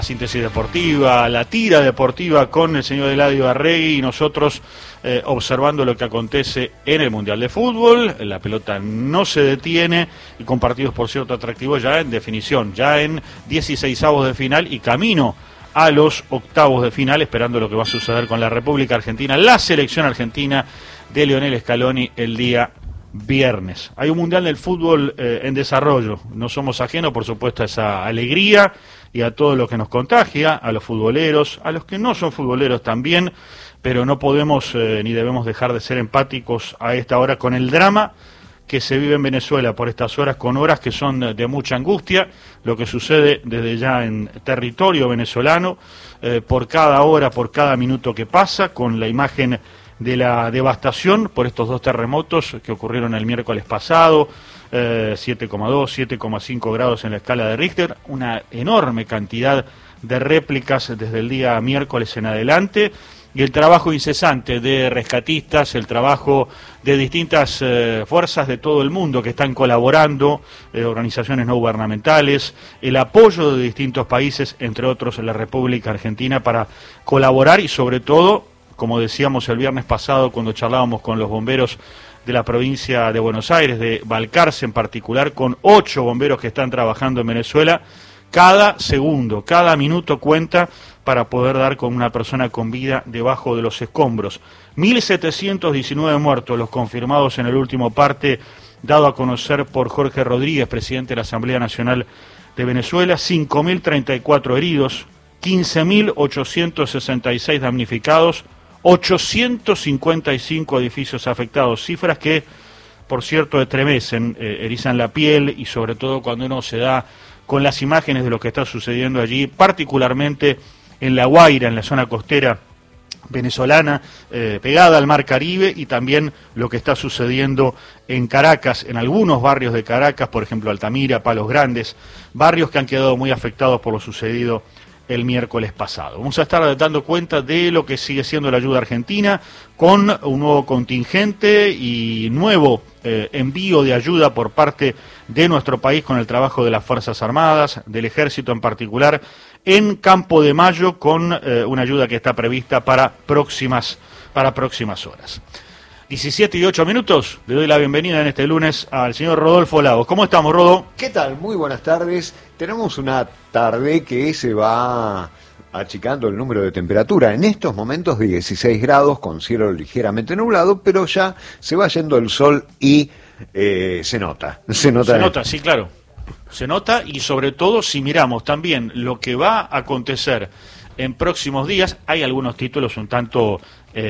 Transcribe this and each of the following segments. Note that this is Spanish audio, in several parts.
Síntesis deportiva, la tira deportiva con el señor Eladio Arregui y nosotros observando lo que acontece en el Mundial de Fútbol. La pelota no se detiene y con partidos, por cierto, atractivos ya en definición, ya en 16avos de final y camino a los octavos de final, esperando lo que va a suceder con la República Argentina, la selección argentina de Lionel Scaloni el día viernes. Hay un Mundial del Fútbol en desarrollo, no somos ajenos, por supuesto, a esa alegría y a todo lo que nos contagia, a los futboleros, a los que no son futboleros también, pero no podemos ni debemos dejar de ser empáticos a esta hora con el drama que se vive en Venezuela por estas horas, con horas que son de mucha angustia, lo que sucede desde ya en territorio venezolano, por cada hora, por cada minuto que pasa, con la imagen de la devastación por estos dos terremotos que ocurrieron el miércoles pasado, 7,2, 7,5 grados en la escala de Richter, una enorme cantidad de réplicas desde el día miércoles en adelante, y el trabajo incesante de rescatistas, el trabajo de distintas fuerzas de todo el mundo que están colaborando, organizaciones no gubernamentales, el apoyo de distintos países, entre otros la República Argentina, para colaborar y sobre todo, como decíamos el viernes pasado cuando charlábamos con los bomberos de la provincia de Buenos Aires, de Balcarce en particular, con 8 bomberos que están trabajando en Venezuela, cada segundo, cada minuto cuenta para poder dar con una persona con vida debajo de los escombros. 1.719 muertos, los confirmados en el último parte dado a conocer por Jorge Rodríguez, presidente de la Asamblea Nacional de Venezuela, 5.034 heridos, 15.866 damnificados, 855 edificios afectados, cifras que, por cierto, estremecen, erizan la piel y sobre todo cuando uno se da con las imágenes de lo que está sucediendo allí, particularmente en La Guaira, en la zona costera venezolana, pegada al Mar Caribe, y también lo que está sucediendo en Caracas, en algunos barrios de Caracas, por ejemplo Altamira, Palos Grandes, barrios que han quedado muy afectados por lo sucedido el miércoles pasado. Vamos a estar dando cuenta de lo que sigue siendo la ayuda argentina, con un nuevo contingente y nuevo envío de ayuda por parte de nuestro país con el trabajo de las Fuerzas Armadas, del Ejército en particular, en Campo de Mayo, con una ayuda que está prevista para próximas horas. 17:08, le doy la bienvenida en este lunes al señor Rodolfo Lagos. ¿Cómo estamos, Rodo? ¿Qué tal? Muy buenas tardes. Tenemos una tarde que se va achicando el número de temperatura. En estos momentos 16 grados, con cielo ligeramente nublado, pero ya se va yendo el sol y se nota. Se nota, sí, claro. Se nota, y sobre todo si miramos también lo que va a acontecer en próximos días. Hay algunos títulos un tanto,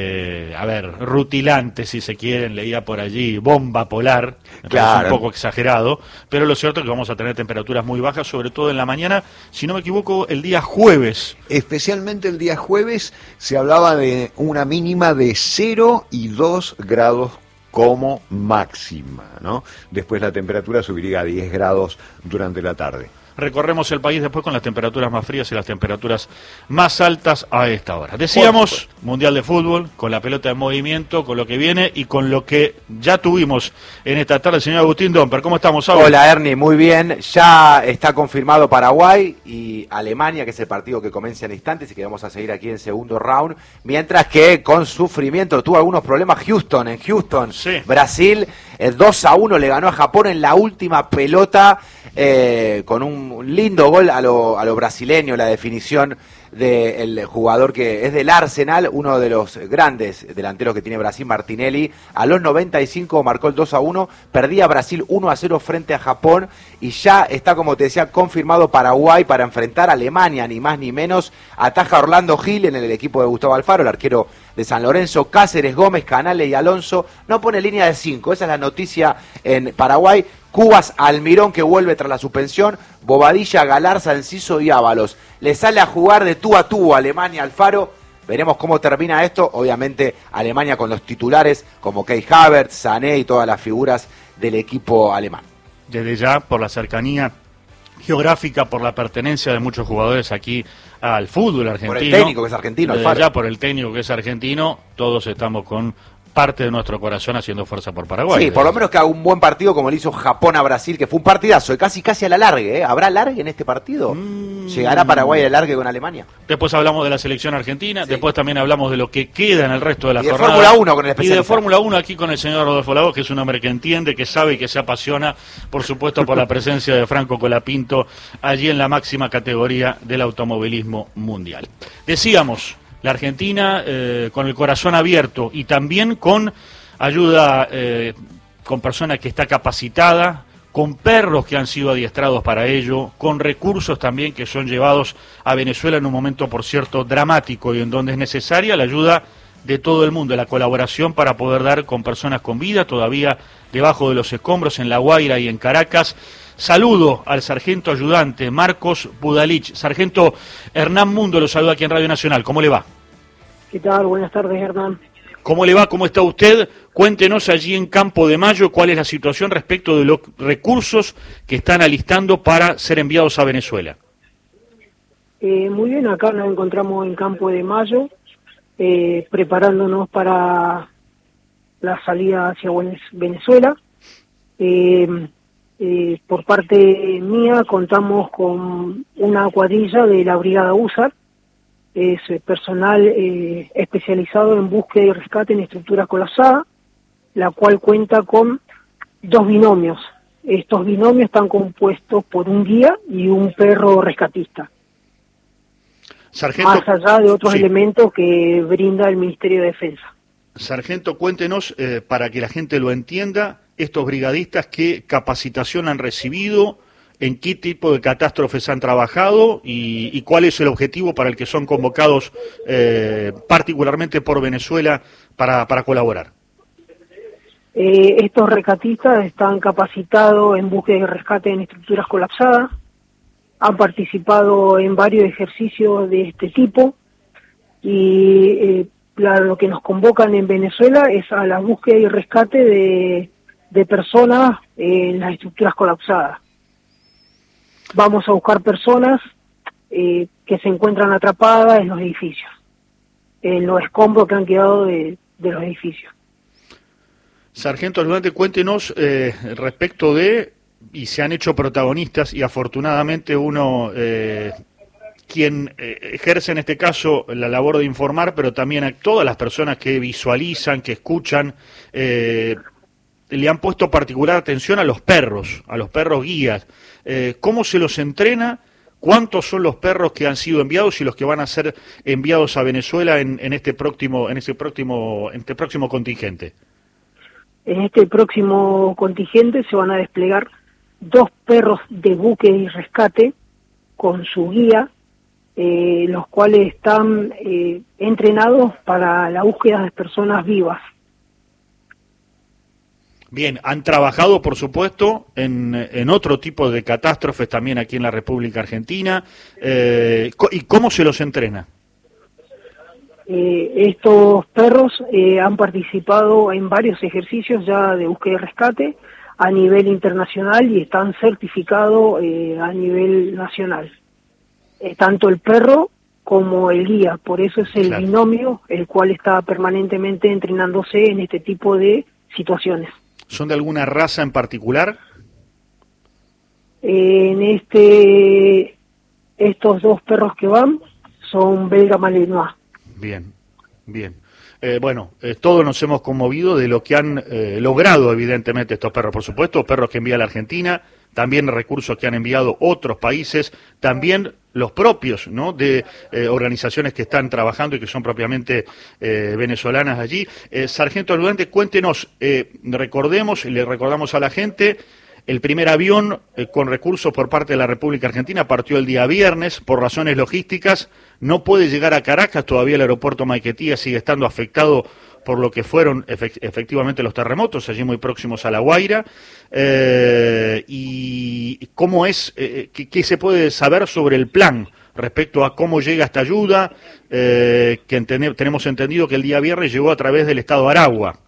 rutilantes, si se quieren, leía por allí, bomba polar, claro, un poco exagerado, pero lo cierto es que vamos a tener temperaturas muy bajas, sobre todo en la mañana, si no me equivoco, el día jueves. Especialmente el día jueves se hablaba de una mínima de 0 y 2 grados como máxima, ¿no? Después la temperatura subiría a 10 grados durante la tarde. Recorremos el país después con las temperaturas más frías y las temperaturas más altas a esta hora. Decíamos, Mundial de Fútbol, con la pelota en movimiento, con lo que viene y con lo que ya tuvimos en esta tarde. Señor Agustín Domper, ¿cómo estamos ahora? Hola, Ernie, muy bien. Ya está confirmado Paraguay y Alemania, que es el partido que comienza en instantes y que vamos a seguir aquí en segundo round. Mientras que con sufrimiento tuvo algunos problemas Houston. En Houston, sí. Brasil, 2-1 le ganó a Japón en la última pelota, con un lindo gol a lo brasileño, la definición del jugador que es del Arsenal, uno de los grandes delanteros que tiene Brasil, Martinelli. A los 95 marcó el 2-1, perdía Brasil 1-0 frente a Japón, y ya está, como te decía, confirmado Paraguay para enfrentar a Alemania, ni más ni menos. Ataja Orlando Gil en el equipo de Gustavo Alfaro, el arquero de San Lorenzo, Cáceres, Gómez, Canales y Alonso. No pone línea de 5, esa es la noticia en Paraguay. Cubas, Almirón, que vuelve tras la suspensión, Bobadilla, Galarza, Enciso y Ábalos. Le sale a jugar de tú a tú Alemania, Alfaro. Veremos cómo termina esto. Obviamente Alemania con los titulares como Kai Havertz, Sané y todas las figuras del equipo alemán. Desde ya, por la cercanía geográfica, por la pertenencia de muchos jugadores aquí al fútbol argentino. Por el técnico que es argentino, Desde Alfaro. ya por el técnico que es argentino, todos estamos con parte de nuestro corazón haciendo fuerza por Paraguay. Sí, por lo menos que haga un buen partido como le hizo Japón a Brasil, que fue un partidazo, y casi a la largue, ¿eh? ¿Habrá largue en este partido? ¿Llegará Paraguay a largue con Alemania? Después hablamos de la selección argentina, sí. Después también hablamos de lo que queda en el resto de la jornada. Y de Fórmula 1 con el especialista. Y de Fórmula 1 aquí con el señor Rodolfo Lagos, que es un hombre que entiende, que sabe y que se apasiona, por supuesto, por la presencia de Franco Colapinto allí en la máxima categoría del automovilismo mundial. Decíamos, la Argentina con el corazón abierto y también con ayuda, con personas que está capacitada, con perros que han sido adiestrados para ello, con recursos también que son llevados a Venezuela en un momento, por cierto, dramático y en donde es necesaria la ayuda de todo el mundo, la colaboración para poder dar con personas con vida todavía debajo de los escombros en La Guaira y en Caracas. Saludo al sargento ayudante Marcos Budalich. Sargento Hernán Mundo lo saluda aquí en Radio Nacional. ¿Cómo le va? ¿Qué tal? Buenas tardes, Hernán. ¿Cómo le va? ¿Cómo está usted? Cuéntenos allí en Campo de Mayo cuál es la situación respecto de los recursos que están alistando para ser enviados a Venezuela. Muy bien, acá nos encontramos en Campo de Mayo, preparándonos para la salida hacia Venezuela. Por parte mía contamos con una cuadrilla de la Brigada USAR, es personal especializado en búsqueda y rescate en estructuras colapsadas, la cual cuenta con 2 binomios. Estos binomios están compuestos por un guía y un perro rescatista. Sargento, más allá de otros sí. elementos que brinda el Ministerio de Defensa. Sargento, cuéntenos, para que la gente lo entienda, estos brigadistas, ¿qué capacitación han recibido? ¿En qué tipo de catástrofes han trabajado? ¿Y cuál es el objetivo para el que son convocados particularmente por Venezuela para colaborar? Estos rescatistas están capacitados en búsqueda y rescate en estructuras colapsadas, han participado en varios ejercicios de este tipo y lo que nos convocan en Venezuela es a la búsqueda y rescate de personas en las estructuras colapsadas. Vamos a buscar personas que se encuentran atrapadas en los edificios, en los escombros que han quedado de los edificios. Sargento ayudante, cuéntenos respecto de, y se han hecho protagonistas, y afortunadamente uno, quien ejerce en este caso la labor de informar, pero también a todas las personas que visualizan, que escuchan, le han puesto particular atención a los perros guías. ¿Cómo se los entrena? ¿Cuántos son los perros que han sido enviados y los que van a ser enviados a Venezuela en este próximo contingente? En este próximo contingente se van a desplegar 2 perros de búsqueda y rescate con su guía, los cuales están entrenados para la búsqueda de personas vivas. Bien, han trabajado, por supuesto, en otro tipo de catástrofes también aquí en la República Argentina. ¿Y cómo se los entrena? Estos perros han participado en varios ejercicios ya de búsqueda y rescate a nivel internacional y están certificados a nivel nacional. Tanto el perro como el guía, por eso es el binomio el cual está permanentemente entrenándose en este tipo de situaciones. ¿Son de alguna raza en particular? Estos 2 perros que van son belga malinois. Bien, bien. Bueno, todos nos hemos conmovido de lo que han logrado evidentemente estos perros, por supuesto, perros que envía la Argentina, también recursos que han enviado otros países, también los propios, ¿no?, de organizaciones que están trabajando y que son propiamente venezolanas allí. Sargento ayudante, cuéntenos, le recordamos a la gente, el primer avión con recursos por parte de la República Argentina partió el día viernes por razones logísticas, no puede llegar a Caracas, todavía el aeropuerto Maiquetía sigue estando afectado por lo que fueron efectivamente los terremotos, allí muy próximos a La Guaira. ¿Y cómo es, qué se puede saber sobre el plan respecto a cómo llega esta ayuda? Tenemos entendido que el día viernes llegó a través del estado de Aragua.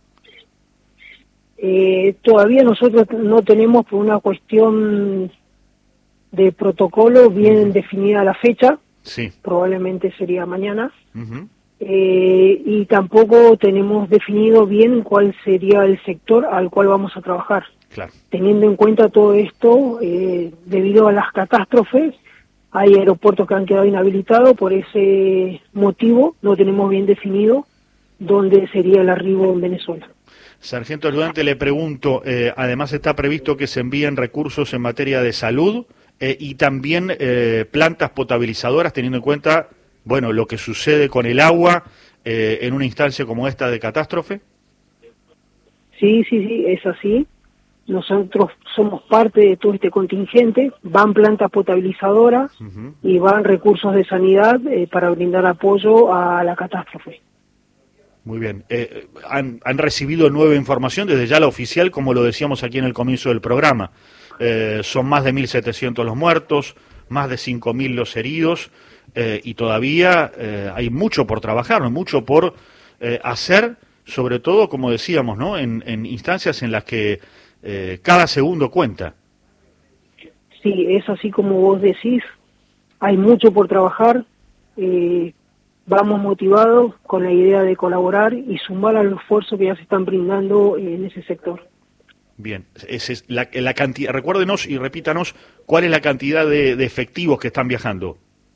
Todavía nosotros no tenemos, por una cuestión de protocolo, bien definida la fecha. Sí. Probablemente sería mañana. y tampoco tenemos definido bien cuál sería el sector al cual vamos a trabajar. Claro. Teniendo en cuenta todo esto, debido a las catástrofes, hay aeropuertos que han quedado inhabilitados, por ese motivo no tenemos bien definido dónde sería el arribo en Venezuela. Sargento ayudante, le pregunto, además está previsto que se envíen recursos en materia de salud y también plantas potabilizadoras, teniendo en cuenta, bueno, lo que sucede con el agua en una instancia como esta de catástrofe. Sí, es así. Nosotros somos parte de todo este contingente, van plantas potabilizadoras y van recursos de sanidad para brindar apoyo a la catástrofe. Muy bien. Han recibido nueva información, desde ya la oficial, como lo decíamos aquí en el comienzo del programa. Son más de 1.700 los muertos, más de 5.000 los heridos, y todavía hay mucho por trabajar, mucho por hacer, sobre todo, como decíamos, ¿no? En instancias en las que cada segundo cuenta. Sí, es así como vos decís, hay mucho por trabajar, vamos motivados con la idea de colaborar y sumar al esfuerzo que ya se están brindando en ese sector. Bien, esa es la cantidad, recuérdenos y repítanos cuál es la cantidad de efectivos que están viajando.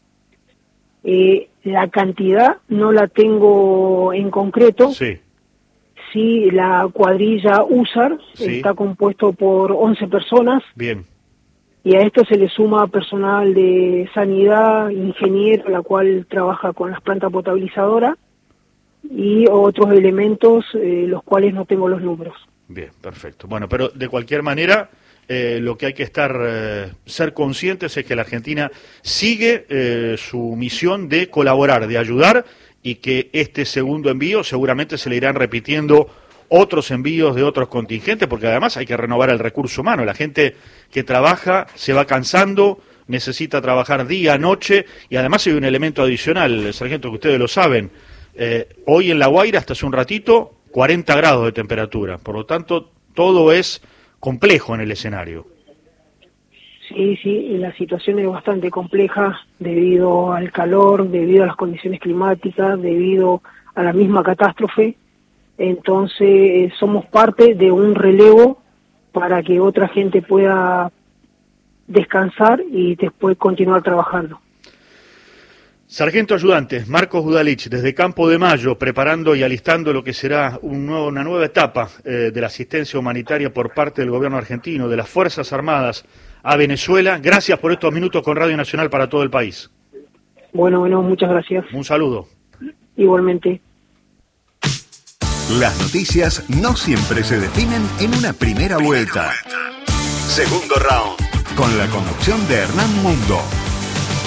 La cantidad no la tengo en concreto. Sí. Sí, la cuadrilla USAR está compuesto por 11 personas. Bien. Y a esto se le suma personal de sanidad, ingeniero, la cual trabaja con las plantas potabilizadoras, y otros elementos, los cuales no tengo los números. Bien, perfecto. Bueno, pero de cualquier manera, lo que hay que ser conscientes es que la Argentina sigue su misión de colaborar, de ayudar, y que este segundo envío seguramente se le irán repitiendo otros envíos de otros contingentes, porque además hay que renovar el recurso humano. La gente que trabaja se va cansando, necesita trabajar día, noche, y además hay un elemento adicional, sargento, que ustedes lo saben. Hoy en La Guaira, hasta hace un ratito, 40 grados de temperatura. Por lo tanto, todo es complejo en el escenario. Sí, la situación es bastante compleja debido al calor, debido a las condiciones climáticas, debido a la misma catástrofe. Entonces somos parte de un relevo para que otra gente pueda descansar y después continuar trabajando. Sargento ayudante Marcos Gudalich, desde Campo de Mayo, preparando y alistando lo que será una nueva etapa de la asistencia humanitaria por parte del gobierno argentino, de las Fuerzas Armadas a Venezuela. Gracias por estos minutos con Radio Nacional para todo el país. Bueno, muchas gracias. Un saludo. Igualmente. Las noticias no siempre se definen en una primera vuelta. Segundo round, con la conducción de Hernán Mundo.